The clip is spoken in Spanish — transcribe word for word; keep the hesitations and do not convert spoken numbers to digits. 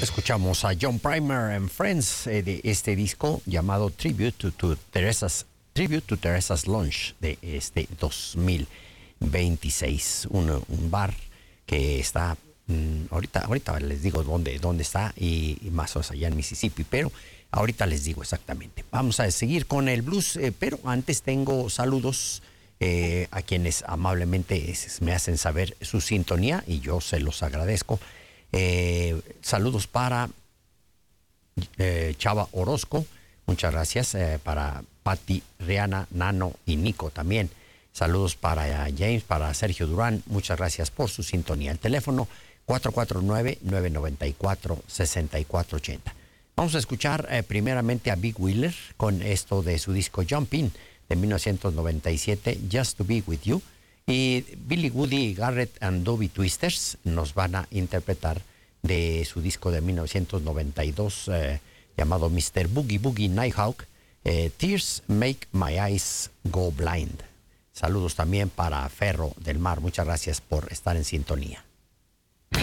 Escuchamos a John Primer and Friends eh, de este disco llamado Tribute to, to Teresa's Tribute to Teresa's Lunch de este dos mil veintiséis. Un, un bar que está mmm, ahorita ahorita les digo dónde dónde está y, y más o menos allá en Mississippi, pero ahorita les digo exactamente. Vamos a seguir con el blues, eh, pero antes tengo saludos eh, a quienes amablemente es, me hacen saber su sintonía y yo se los agradezco. Eh, saludos para eh, Chava Orozco, muchas gracias. Eh, para Patti, Rihanna, Nano y Nico también. Saludos para James, para Sergio Durán, muchas gracias por su sintonía. El teléfono cuatro cuatro nueve, nueve nueve cuatro, seis cuatro ocho cero. Vamos a escuchar eh, primeramente a Big Wheeler con esto de su disco Jumpin' de mil novecientos noventa y siete, Just to Be With You. Y Billy Woody Garrett and Dobie Twisters nos van a interpretar de su disco de mil novecientos noventa y dos eh, llamado mister Boogie Boogie Nighthawk, eh, Tears Make My Eyes Go Blind. Saludos también para Ferro del Mar, muchas gracias por estar en sintonía.